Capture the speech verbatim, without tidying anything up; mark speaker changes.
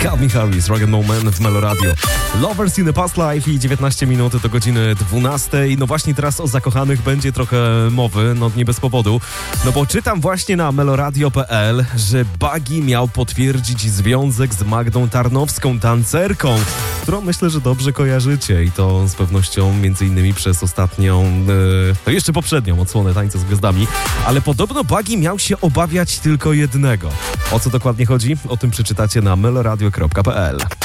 Speaker 1: Calvin Harris, Rock and Roll Man w Melo Radio. Lovers in the Past Life i dziewiętnaście minut do godziny dwunastej. No właśnie teraz o zakochanych będzie trochę mowy, no nie bez powodu. No bo czytam właśnie na meloradio kropka pe el, że Buggy miał potwierdzić związek z Magdą Tarnowską, tancerką, którą myślę, że dobrze kojarzycie i to z pewnością między innymi przez ostatnią, yy, to jeszcze poprzednią odsłonę Tańca z Gwiazdami, ale podobno Buggy miał się obawiać tylko jednego. O co dokładnie chodzi? O tym przeczytacie na meloradio kropka pe el.